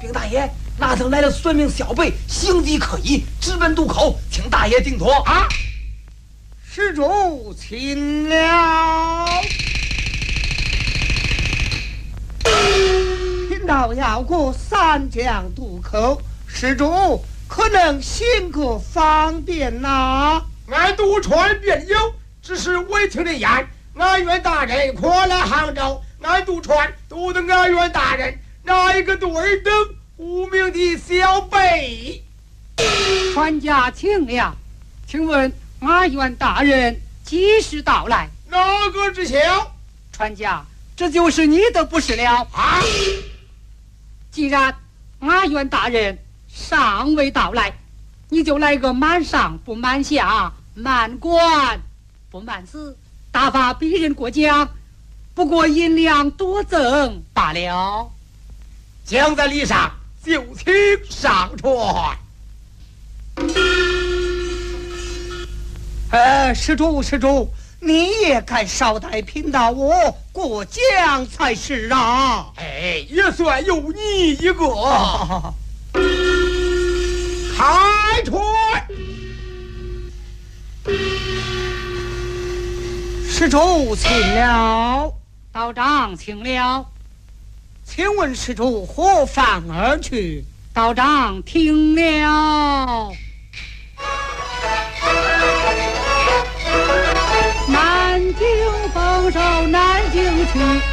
禀大爷，那等来了孙命小辈，行迹可疑，直奔渡口，请大爷定夺啊！ 施主请了。贫道要过三江渡口，施主可能行个方便呐？ 俺渡船便有，只是违停的言。俺愿大人快来杭州，俺渡船渡的俺愿大人哪一个对儿等无名的小辈？ 船家请了，请问阿元大人几时到来？ 哪个知晓？ 船家，这就是你的不是了啊！ 既然阿元大人尚未到来，你就来个满上不满下，满官不满司，打发鄙人过江，不过银两多赠罢了。 将在礼上，就请上船。 施主，你也该捎带贫道我过江才是啊！ 哎，也算有你一个。开船！ 施主请了。 道长请了。 请问施主何方而去？ 道长听了。南京丰收南京去。